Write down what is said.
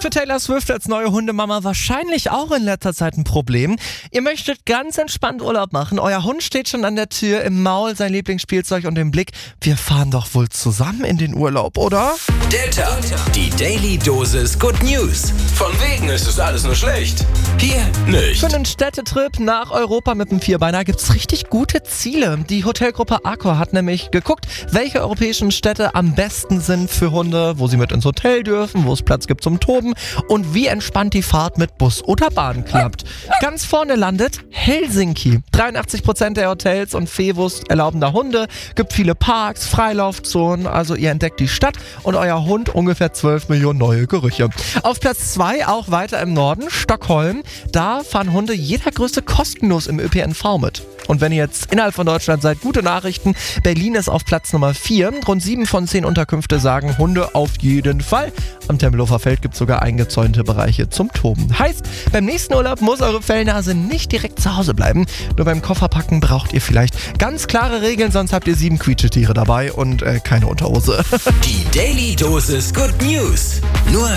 für Taylor Swift als neue Hundemama wahrscheinlich auch in letzter Zeit ein Problem. Ihr möchtet ganz entspannt Urlaub machen. Euer Hund steht schon an der Tür, im Maul sein Lieblingsspielzeug und im Blick. Wir fahren doch wohl zusammen in den Urlaub, oder? Delta, die Daily Dosis Good News. Von wegen ist es alles nur schlecht. Hier nicht. Für einen Städtetrip nach Europa mit dem Vierbeiner gibt's richtig gute Ziele. Die Hotelgruppe Accor hat nämlich geguckt, welche europäischen Städte am besten sind für Hunde, wo sie mit ins Hotel dürfen, wo es Platz gibt zum Toben und wie entspannt die Fahrt mit Bus oder Bahn klappt. Ganz vorne landet Helsinki. 83% der Hotels und Fevos erlauben da Hunde, gibt viele Parks, Freilaufzonen, also ihr entdeckt die Stadt und euer Hund ungefähr 12 Millionen neue Gerüche. Auf Platz 2, auch weiter im Norden, Stockholm. Da fahren Hunde jeder Größe kostenlos im ÖPNV mit. Und wenn ihr jetzt innerhalb von Deutschland seid, gute Nachrichten. Berlin ist auf Platz Nummer 4. Rund 7 von 10 Unterkünfte sagen Hunde auf jeden Fall. Am Tempelhofer Feld gibt es sogar eingezäunte Bereiche zum Toben. Heißt, beim nächsten Urlaub muss eure Fellnase nicht direkt zu Hause bleiben. Nur beim Kofferpacken braucht ihr vielleicht ganz klare Regeln, sonst habt ihr 7 Quietschetiere dabei und keine Unterhose. Die Daily Dosis Good News. Nur